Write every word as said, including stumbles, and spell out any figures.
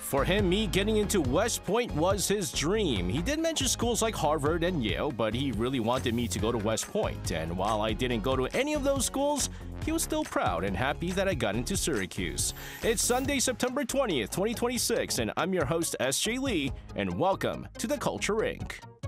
For him, me getting into West Point was his dream. He did mention schools like Harvard and Yale, but he really wanted me to go to West Point. And while I didn't go to any of those schools, he was still proud and happy that I got into Syracuse. It's Sunday, September twentieth, twenty twenty-six, and I'm your host, S J Lee, and welcome to the Culture Incorporated.